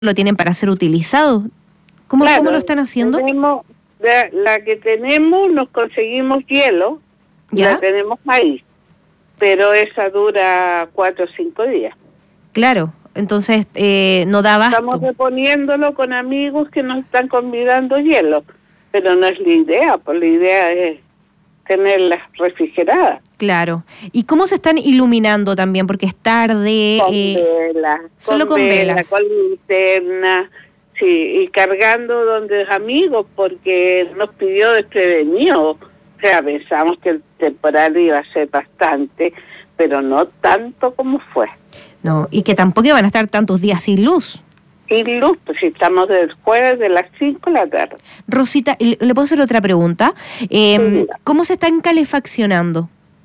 lo tienen para ser utilizado. ¿Cómo lo están haciendo? La que tenemos, nos conseguimos hielo, ¿ya? La tenemos ahí, pero esa dura 4 o 5 días. Claro, entonces no da abasto. Estamos reponiéndolo con amigos que nos están convidando hielo, pero no es la idea, pues la idea es tenerlas refrigeradas. Claro. ¿Y cómo se están iluminando también? Porque es tarde. Con velas. Solo con velas. Con linterna, sí, y cargando donde amigos, porque nos pidió desprevenido. O sea, pensamos que el temporal iba a ser bastante, pero no tanto como fue. No, y que tampoco iban a estar tantos días sin luz. Sin luz, pues si estamos del jueves de las 5 de la tarde. Rosita, ¿le puedo hacer otra pregunta? Sí. ¿Cómo se están calefaccionando?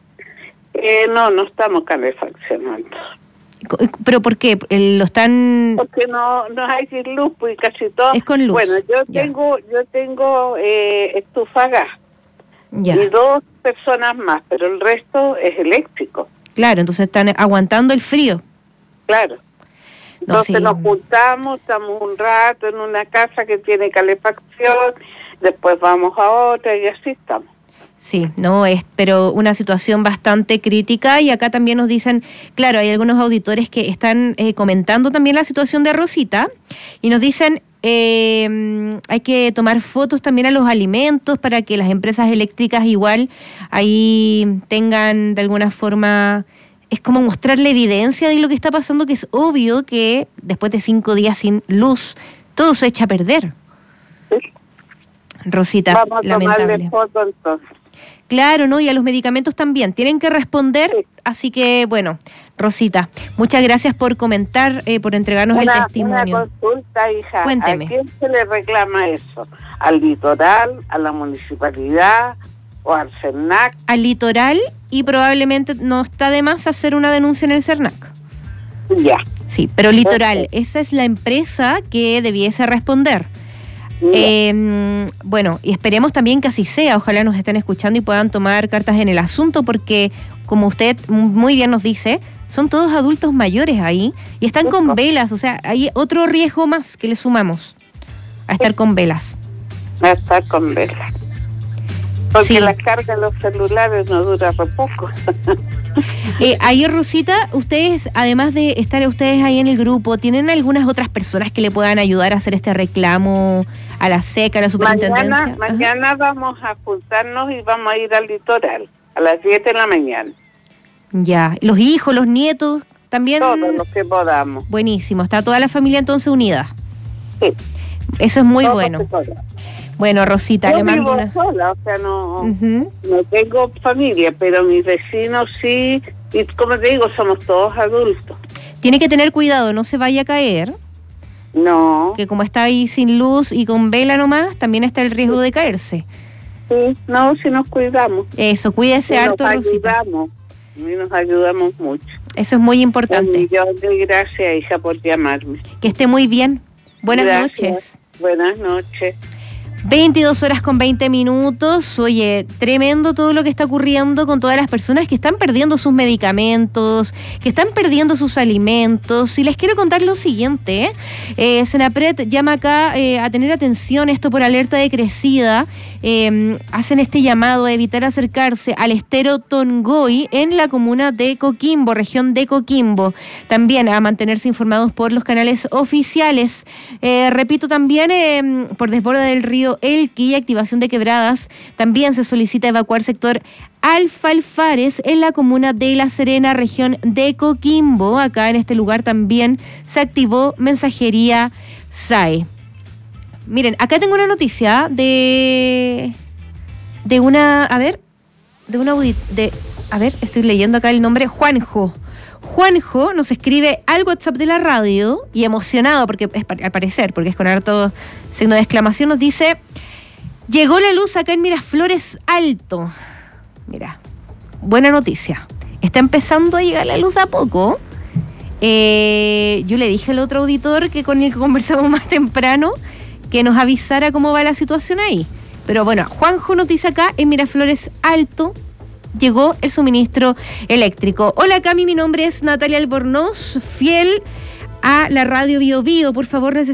No estamos calefaccionando. ¿Pero por qué? ¿Lo están...? Porque no hay sin luz, pues casi todo... Es con luz. Bueno, yo tengo estufa a gas. Ya. Y 2 personas más, pero el resto es eléctrico. Claro, entonces están aguantando el frío. Claro. Entonces No, sí. nos juntamos, estamos un rato en una casa que tiene calefacción, después vamos a otra y así estamos. Sí, pero una situación bastante crítica, y acá también nos dicen, claro, hay algunos auditores que están comentando también la situación de Rosita, y nos dicen hay que tomar fotos también a los alimentos para que las empresas eléctricas igual ahí tengan de alguna forma, es como mostrarle evidencia de lo que está pasando, que es obvio que después de 5 días sin luz, todo se echa a perder. Sí. Rosita, vamos a lamentable. tomarle foto entonces. Claro, ¿no? Y a los medicamentos también. Tienen que responder, sí. Así que, bueno, Rosita, muchas gracias por comentar, por entregarnos el testimonio. Una consulta, hija. Cuénteme. ¿A quién se le reclama eso? ¿Al litoral, a la municipalidad o al CERNAC? Al litoral, y probablemente no está de más hacer una denuncia en el CERNAC. Ya. Sí, pero litoral, esa es la empresa que debiese responder. Bueno, y esperemos también que así sea, ojalá nos estén escuchando y puedan tomar cartas en el asunto, porque como usted muy bien nos dice, son todos adultos mayores ahí y están con velas, o sea, hay otro riesgo más que le sumamos a estar con velas. A estar con velas. Porque sí. La carga de los celulares no dura re poco. Ahí, Rosita, ustedes, además de estar ustedes ahí en el grupo, ¿tienen algunas otras personas que le puedan ayudar a hacer este reclamo a la SECA, a la superintendencia? Mañana vamos a juntarnos y vamos a ir al litoral a las 10 de la mañana. Ya, los hijos, los nietos, también. Todos los que podamos. Buenísimo, está toda la familia entonces unida. Sí. Eso es muy bueno. Bueno, Rosita, yo le mando vivo sola, o sea, no tengo familia, pero mis vecinos sí, y como te digo, somos todos adultos. Tiene que tener cuidado, no se vaya a caer. No. Que como está ahí sin luz y con vela nomás, también está el riesgo de caerse. Sí, no, si nos cuidamos. Eso, cuídese harto, Rosita. Nos ayudamos mucho. Eso es muy importante. Un millón de gracias, hija, por llamarme. Que esté muy bien. Buenas noches. Buenas noches. 22:20. Oye, tremendo todo lo que está ocurriendo con todas las personas que están perdiendo sus medicamentos, que están perdiendo sus alimentos. Y les quiero contar lo siguiente, Senapred llama acá a tener atención, esto por alerta de crecida. Hacen este llamado a evitar acercarse al estero Tongoy en la comuna de Coquimbo, región de Coquimbo. También a mantenerse informados por los canales oficiales. Repito, también por desborde del río Elqui, activación de quebradas. También se solicita evacuar sector Alfalfares en la comuna de La Serena, región de Coquimbo. Acá en este lugar también se activó mensajería SAE. Miren, acá tengo una noticia de una, estoy leyendo acá el nombre, Juanjo. Juanjo nos escribe al WhatsApp de la radio y emocionado, porque es al parecer, porque es con harto signo de exclamación, nos dice: llegó la luz acá en Miraflores Alto. Mira, buena noticia. Está empezando a llegar la luz de a poco. Yo le dije al otro auditor que con el que conversamos más temprano que nos avisara cómo va la situación ahí. Pero bueno, Juanjo nos dice acá en Miraflores Alto llegó el suministro eléctrico. Hola Cami, mi nombre es Natalia Albornoz, fiel a la radio Bio Bio. Por favor,